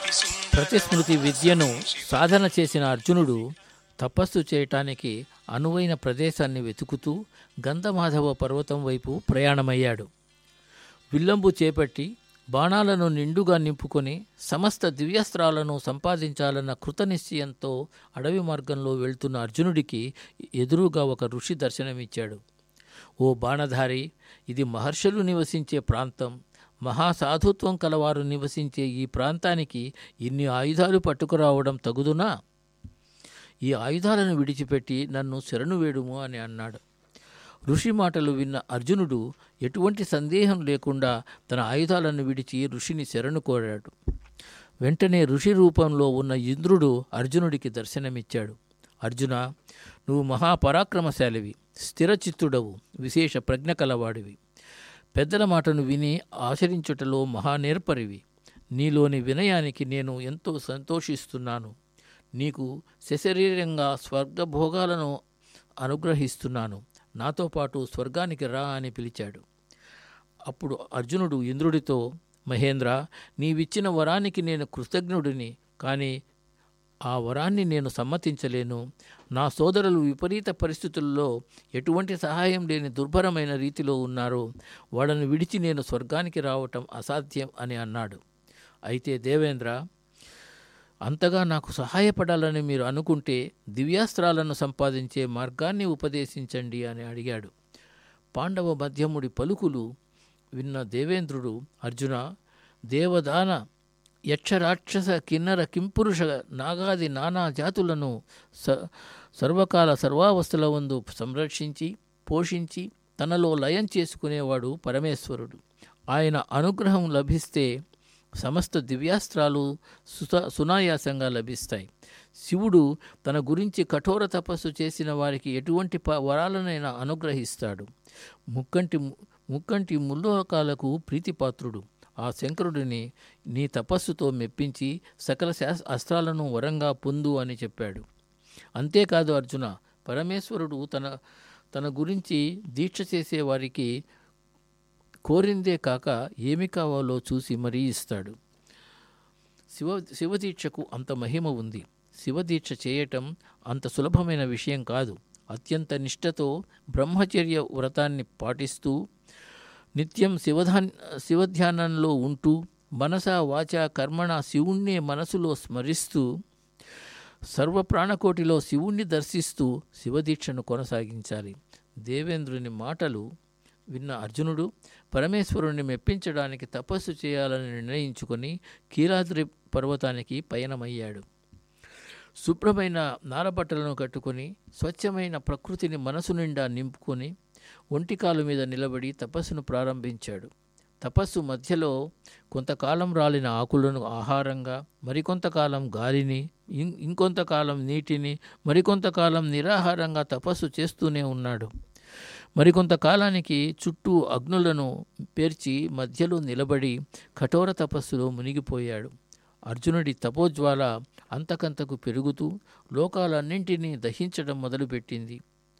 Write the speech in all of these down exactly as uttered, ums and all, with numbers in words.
ప్రతిస్మృతి విద్యను సాధన చేసిన అర్జునుడు తపస్సు చేయటానికి అనువైన ప్రదేశాన్ని వెతుకుతూ గంధమాధవ పర్వతం వైపు ప్రయాణమయ్యాడు. విల్లంబు చేపట్టి బాణాలను నిండుగా నింపుకొని సమస్త దివ్యాస్త్రాలను సంపాదించాలన్న కృతనిశ్చయంతో అడవి మార్గంలో వెళ్తున్న అర్జునుడికి ఎదురుగా ఒక ఋషి దర్శనమిచ్చాడు. ఓ బాణధారి, ఇది మహర్షులు నివసించే ప్రాంతం. మహాసాధుత్వం కలవారు నివసించే ఈ ప్రాంతానికి ఇన్ని ఆయుధాలు పట్టుకురావడం తగుదునా? ఈ ఆయుధాలను విడిచిపెట్టి నన్ను శరణు వేడుము అని అన్నాడు. ఋషి మాటలు విన్న అర్జునుడు ఎటువంటి సందేహం లేకుండా తన ఆయుధాలను విడిచి ఋషిని శరణు కోరాడు. వెంటనే ఋషి రూపంలో ఉన్న ఇంద్రుడు అర్జునుడికి దర్శనమిచ్చాడు. అర్జున, నువ్వు మహాపరాక్రమశాలివి, స్థిరచిత్తుడవు, విశేష ప్రజ్ఞ కలవాడివి. పెద్దల మాటను విని ఆచరించుటలో మహానేర్పరివి. నీలోని వినయానికి నేను ఎంతో సంతోషిస్తున్నాను. నీకు సశరీరంగా స్వర్గభోగాలను అనుగ్రహిస్తున్నాను. నాతో పాటు స్వర్గానికి రా అని పిలిచాడు. అప్పుడు అర్జునుడు ఇంద్రుడితో, మహేంద్ర, నీవిచ్చిన వరానికి నేను కృతజ్ఞుడిని. కానీ ఆ వరాన్ని నేను సమ్మతించలేను. నా సోదరులు విపరీత పరిస్థితుల్లో ఎటువంటి సహాయం లేని దుర్భరమైన రీతిలో ఉన్నారు. వాళ్ళను విడిచి నేను స్వర్గానికి రావటం అసాధ్యం అని అన్నాడు. అయితే దేవేంద్ర, అంతగా నాకు సహాయపడాలని మీరు అనుకుంటే దివ్యాస్త్రాలను సంపాదించే మార్గాన్ని ఉపదేశించండి అని అడిగాడు. పాండవ మధ్యముడి పలుకులు విన్న దేవేంద్రుడు, అర్జున, దేవదాన యక్షరాక్షస కిన్నర కింపురుష నాగాది నానా జాతులను స సర్వకాల సర్వావస్థల వందు సంరక్షించి పోషించి తనలో లయం చేసుకునేవాడు పరమేశ్వరుడు. ఆయన అనుగ్రహం లభిస్తే సమస్త దివ్యాస్త్రాలు సుత సునాయాసంగా లభిస్తాయి. శివుడు తన గురించి కఠోర తపస్సు చేసిన వారికి ఎటువంటి ప వరాలనైనా అనుగ్రహిస్తాడు. ముక్కంటి ముక్కంటి ముల్లోకాలకు ప్రీతిపాత్రుడు ఆ శంకరుడిని నీ తపస్సుతో మెప్పించి సకల శాస్ అస్త్రాలను వరంగా పొందు అని చెప్పాడు. అంతేకాదు అర్జున, పరమేశ్వరుడు తన తన గురించి దీక్ష చేసే వారికి కోరిందే కాక ఏమి కావాలో చూసి మరీ ఇస్తాడు. శివ శివదీక్షకు అంత మహిమ ఉంది. శివదీక్ష చేయటం అంత సులభమైన విషయం కాదు. అత్యంత నిష్ఠతో బ్రహ్మచర్య వ్రతాన్ని పాటిస్తూ నిత్యం శివధా శివధ్యానంలో ఉంటూ మనస వాచ కర్మణ శివుణ్ణే మనసులో స్మరిస్తూ సర్వప్రాణకోటిలో శివుణ్ణి దర్శిస్తూ శివదీక్షను కొనసాగించాలి. దేవేంద్రుని మాటలు విన్న అర్జునుడు పరమేశ్వరుణ్ణి మెప్పించడానికి తపస్సు చేయాలని నిర్ణయించుకొని కీలాద్రి పర్వతానికి పయనమయ్యాడు. శుభ్రమైన నారబట్టలను కట్టుకొని స్వచ్ఛమైన ప్రకృతిని మనసు నిండా నింపుకొని ఒంటికాలు మీద నిలబడి తపస్సును ప్రారంభించాడు. తపస్సు మధ్యలో కొంతకాలం రాలిన ఆకులను ఆహారంగా, మరికొంతకాలం గాలిని, ఇంకొంతకాలం నీటిని, మరికొంతకాలం నిరాహారంగా తపస్సు చేస్తూనే ఉన్నాడు. మరికొంతకాలానికి చుట్టూ అగ్నులను పేర్చి మధ్యలో నిలబడి కఠోర తపస్సులో మునిగిపోయాడు. అర్జునుడి తపోజ్వాల అంతకంతకు పెరుగుతూ లోకాలన్నింటినీ దహించడం మొదలుపెట్టింది.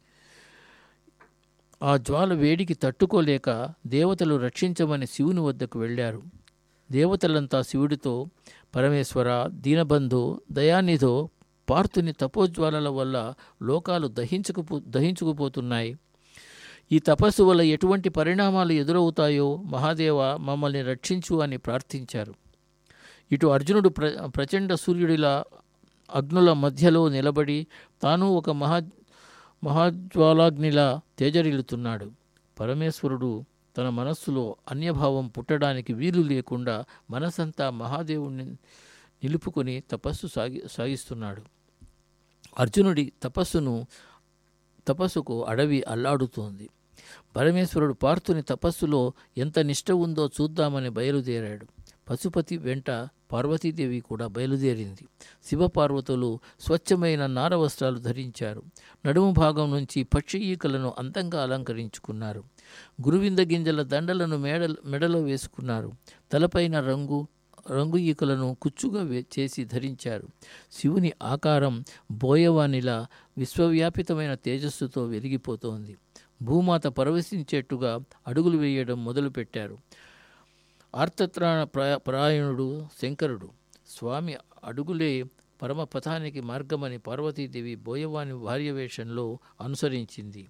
ఆ జ్వాల వేడికి తట్టుకోలేక దేవతలు రక్షించమని శివుని వద్దకు వెళ్ళారు. దేవతలంతా శివుడితో, పరమేశ్వర, దీనబంధో, దయానిధో, పార్థుని తపోజ్వాలల వల్ల లోకాలు దహించుకుపో దహించుకుపోతున్నాయి. ఈ తపస్సు వల్ల ఎటువంటి పరిణామాలు ఎదురవుతాయో మహాదేవ, మమ్మల్ని రక్షించు అని ప్రార్థించారు. ఇటు అర్జునుడు ప్ర ప్రచండ సూర్యుడిలా అగ్నుల మధ్యలో నిలబడి తాను ఒక మహా మహాజ్వాలాగ్నిలా తేజరిల్లుతున్నాడు. పరమేశ్వరుడు తన మనస్సులో అన్యభావం పుట్టడానికి వీలు లేకుండా మనసంతా మహాదేవుణ్ణి నిలుపుకొని తపస్సు సాగి సాగిస్తున్నాడు. అర్జునుడి తపస్సును తపస్సుకు అడవి అల్లాడుతోంది. పరమేశ్వరుడు పార్థుని తపస్సులో ఎంత నిష్ఠ ఉందో చూద్దామని బయలుదేరాడు. పశుపతి వెంట పార్వతీదేవి కూడా బయలుదేరింది. శివపార్వతులు స్వచ్ఛమైన నారవస్త్రాలు ధరించారు. నడుము భాగం నుంచి పక్షి ఈకలను అందంగా అలంకరించుకున్నారు. గురువింద గింజల దండలను మేడ మెడలో వేసుకున్నారు. తలపైన రంగు రంగు ఈకలను కుచ్చుగా చేసి ధరించారు. శివుని ఆకారం బోయవానిలా విశ్వవ్యాపితమైన తేజస్సుతో వెలిగిపోతోంది. భూమాత పరవశించేట్టుగా అడుగులు వేయడం మొదలుపెట్టారు. ఆర్తత్రాణ ప్రా ప్రాయణుడు శంకరుడు స్వామి అడుగులే పరమపథానికి మార్గమని పార్వతీదేవి బోయవాని భార్య వేషంలో అనుసరించింది.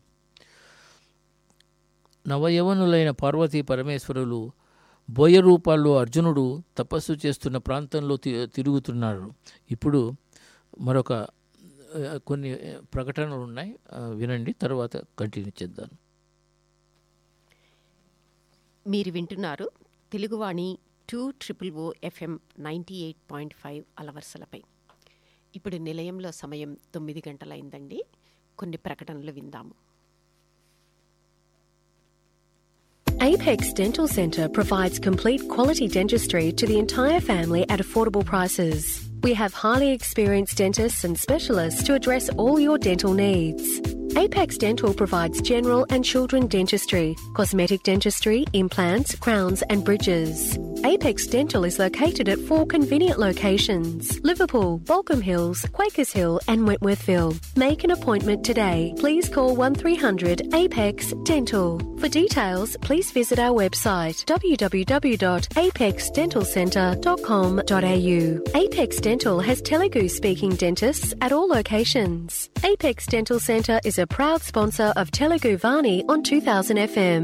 నవయవనులైన పార్వతీ పరమేశ్వరులు బోయ రూపాల్లో అర్జునుడు తపస్సు చేస్తున్న ప్రాంతంలో తిరుగుతున్నారు. ఇప్పుడు మరొక కొన్ని ప్రకటనలు ఉన్నాయి, వినండి, తర్వాత కంటిన్యూ చేద్దాం. మీరు వింటున్నారు తెలుగువాణి టూ ట్రిపుల్ ఓ FM ninety eight point five అలవర్సలపై. ఇప్పుడు నిలయంలో సమయం తొమ్మిది గంటలైందండి. కొన్ని ప్రకటనలు విందాము. Apex Dental Centre provides complete quality dentistry to the entire family at affordable prices. We have highly experienced dentists and specialists to address all your dental needs. Apex Dental provides general and children dentistry, cosmetic dentistry, implants, crowns and bridges. Apex Dental is located at four convenient locations: Liverpool, Balcombe Hills, Quakers Hill and Wentworthville. Make an appointment today. Please call one three hundred APEX Dental. For details, please visit our website w w w dot apex dental centre dot com dot a u. Apex Dental has Telugu speaking dentists at all locations. Apex Dental Centre is a proud sponsor of Telugu Vani on two thousand F M.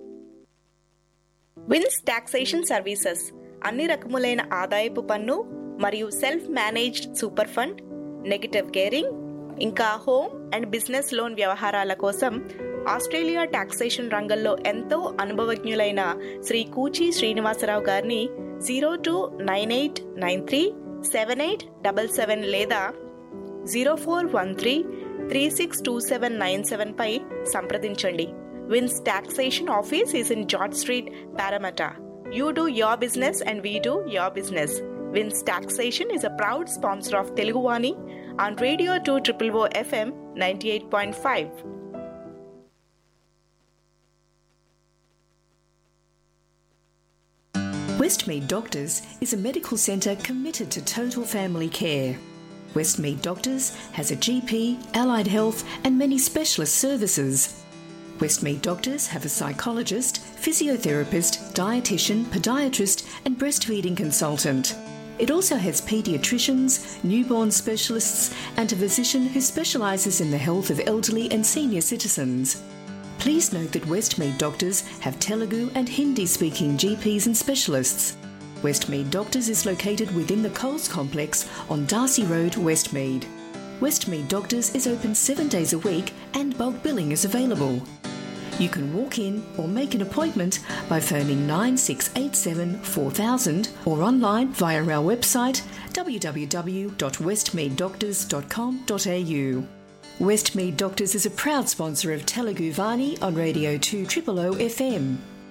Wins taxation services అన్ని రకములైన ఆదాయపు పన్ను మరియు self managed super fund, negative gearing, ఇంకా home and business loan వ్యవహారాల కోసం Australia taxation రంగంలో ఎంతో అనుభవజ్ఞులైన శ్రీ కూచి శ్రీనివాసరావు గారిని zero two nine eight nine three seven eight double seven లేదా zero four one three three six two seven nine seven పై సంప్రదించండి. Wins Taxation Office is in George Street, Parramatta. You do your business and we do your business. Wins Taxation is a proud sponsor of Telugu Vani on Radio two O O F M ninety-eight point five. Westmead Doctors is a medical centre committed to total family care. Westmead Doctors has a G P, allied health and many specialist services. Westmead Doctors have a psychologist, physiotherapist, dietitian, podiatrist and breastfeeding consultant. It also has paediatricians, newborn specialists and a physician who specialises in the health of elderly and senior citizens. Please note that Westmead Doctors have Telugu and Hindi-speaking G Ps and specialists. Westmead Doctors is located within the Coles Complex on Darcy Road, Westmead. Westmead Doctors is open seven days a week and bulk billing is available. You can walk in or make an appointment by phoning nine six eight seven four thousand or online via our website w w w dot westmead doctors dot com dot a u. Westmead Doctors is a proud sponsor of Telugu Vani on Radio two O O F M.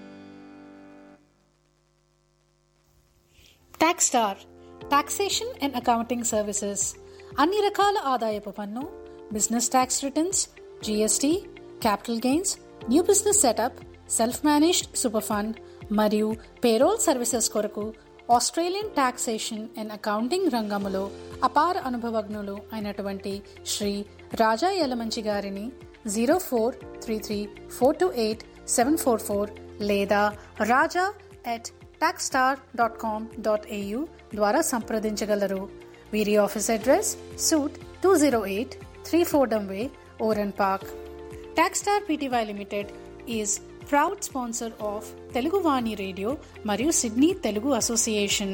TaxStar Taxation and Accounting Services. అన్ని రకాల ఆదాయపు పన్ను, business tax returns, GST, capital gains, new business setup, self managed super fund మరియు payroll services కొరకు Australian taxation and accounting రంగములో అపార అనుభవజ్ఞులు అయినటువంటి శ్రీ రాజా యలమంచి గారిని zero four three three four two eight seven four four లేదా రాజా at టాక్స్టార్ dot com dot AU ద్వారా సంప్రదించగలరు. వీరి office address suit two zero eight three Fordham way, ఓరన్ park. టాక్స్టార్ PTY limited is proud sponsor of Telugu Vani radio మరియు Sydney Telugu association.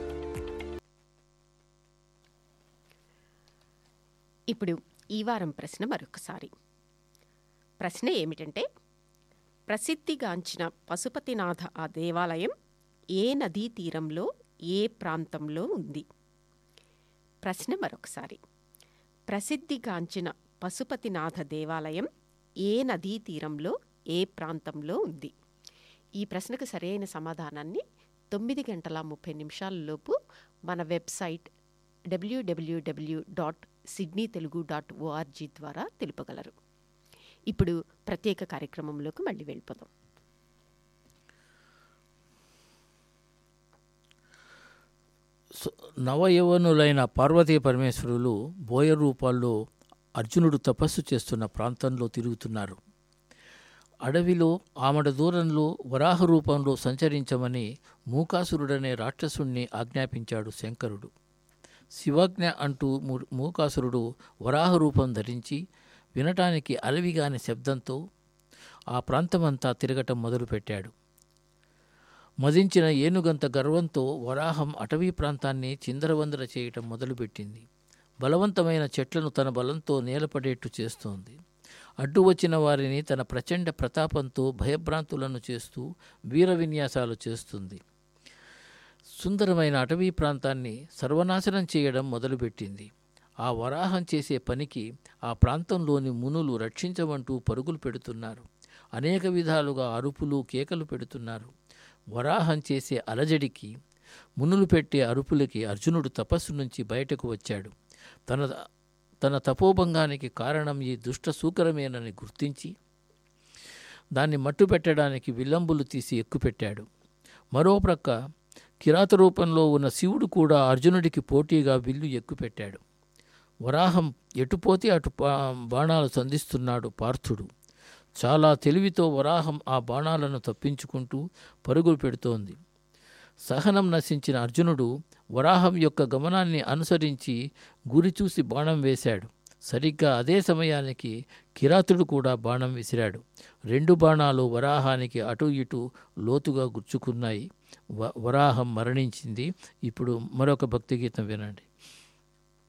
ఇప్పుడు ఈ వారం ప్రశ్న మరొకసారి. ప్రశ్న ఏమిటంటే, ప్రసిద్ధిగాంచిన పశుపతినాథ ఆ దేవాలయం ఏ నదీ తీరంలో ఏ ప్రాంతంలో ఉంది? ప్రశ్న మరొకసారి. ప్రసిద్ధిగాంచిన పశుపతినాథ దేవాలయం ఏ నదీ తీరంలో ఏ ప్రాంతంలో ఉంది? ఈ ప్రశ్నకు సరైన సమాధానాన్ని తొమ్మిది గంటల ముప్పై నిమిషాలలోపు మన వెబ్సైట్ డబ్ల్యూడబ్ల్యూడబ్ల్యూ dot Sydney Telugu dot ORG ద్వారా తెలుపగలరు. ఇప్పుడు ప్రత్యేక కార్యక్రమంలోకి మళ్ళీ వెళ్ళిపోదాం. నవయవనులైన పార్వతీ పరమేశ్వరులు బోయ రూపాల్లో అర్జునుడు తపస్సు చేస్తున్న ప్రాంతంలో తిరుగుతున్నారు. అడవిలో ఆమడ దూరంలో వరాహ రూపంలో సంచరించమని మూకాసురుడనే రాక్షసుణ్ణి ఆజ్ఞాపించాడు శంకరుడు. శివజ్ఞ అంటూ ము- మూకాసురుడు వరాహ రూపం ధరించి వినటానికి అలవిగాని శబ్దంతో ఆ ప్రాంతమంతా తిరగటం మొదలుపెట్టాడు. మదించిన ఏనుగంత గర్వంతో వరాహం అటవీ ప్రాంతాన్ని చిందరవందర చేయటం మొదలుపెట్టింది. బలవంతమైన చెట్లను తన బలంతో నేలపడేట్టు చేస్తోంది. అడ్డు వచ్చిన వారిని తన ప్రచండ ప్రతాపంతో భయభ్రాంతులను చేస్తూ వీర విన్యాసాలు చేస్తుంది. సుందరమైన అటవీ ప్రాంతాన్ని సర్వనాశనం చేయడం మొదలుపెట్టింది. ఆ వరాహం చేసే పనికి ఆ ప్రాంతంలోని మునులు రక్షించమంటూ పరుగులు పెడుతున్నారు. అనేక విధాలుగా అరుపులు కేకలు పెడుతున్నారు. వరాహం చేసే అలజడికి, మునులు పెట్టే అరుపులకి అర్జునుడు తపస్సు నుంచి బయటకు వచ్చాడు. తన తన తపోభంగానికి కారణం ఈ దుష్ట సూకరమేనని గుర్తించి దాన్ని మట్టుపెట్టడానికి విల్లంబులు తీసి ఎక్కుపెట్టాడు. మరోప్రక్క కిరాత రూపంలో ఉన్న శివుడు కూడా అర్జునుడికి పోటీగా విల్లు ఎక్కుపెట్టాడు. వరాహం ఎటుపోతే అటు బాణాలు సంధిస్తున్నాడు పార్థుడు. చాలా తెలివితో వరాహం ఆ బాణాలను తప్పించుకుంటూ పరుగులు పెడుతోంది. సహనం నశించిన అర్జునుడు వరాహం యొక్క గమనాన్ని అనుసరించి గురి చూసి బాణం వేశాడు. సరిగ్గా అదే సమయానికి కిరాతుడు కూడా బాణం విసిరాడు. రెండు బాణాలు వరాహానికి అటు ఇటు లోతుగా గుచ్చుకున్నాయి. వ వరాహం మరణించింది. ఇప్పుడు మరొక భక్తి గీతం వినండి.